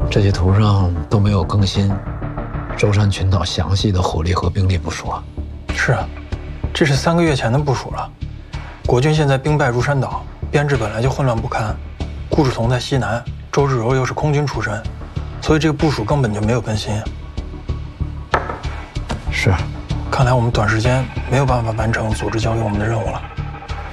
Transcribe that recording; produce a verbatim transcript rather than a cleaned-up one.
这些图上都没有更新舟山群岛详细的火力和兵力部署啊。 是啊，这是三个月前的部署了。国军现在兵败如山倒，编制本来就混乱不堪。顾祝同在西南，周志柔又是空军出身，所以这个部署根本就没有更新。 是， 看来我们短时间没有办法完成组织交给我们的任务了。